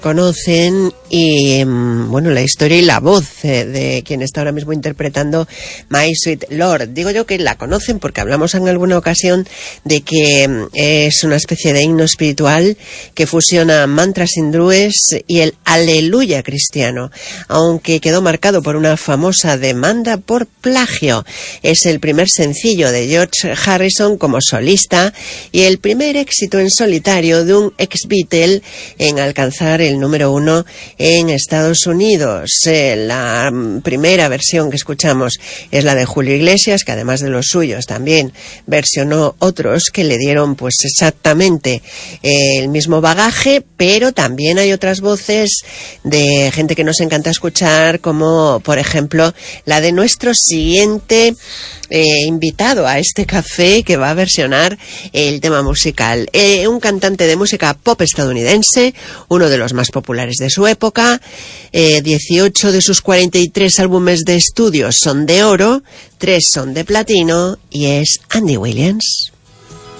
conocen y bueno, la historia y la voz de quien está ahora mismo interpretando My Sweet Lord. Digo yo que la conocen porque hablamos en alguna ocasión de que es una especie de himno espiritual que fusiona mantras hindúes y el aleluya cristiano, aunque quedó marcado por una famosa demanda por plagio. Es el primer sencillo de George Harrison como solista y el primer éxito en solitario de un ex-Beatle en alcanzar el número 1 en Estados Unidos. La primera versión que escuchamos es la de Julio Iglesias, que además de los suyos también versionó otros que le dieron pues exactamente el mismo bagaje, pero también hay otras voces de gente que nos encanta escuchar, como por ejemplo la de nuestro siguiente invitado a este café, que va a versionar el tema musical. Un cantante de música pop estadounidense, uno de los más populares de su época. 18 de sus 43 álbumes de estudio son de oro, 3 son de platino, y es Andy Williams.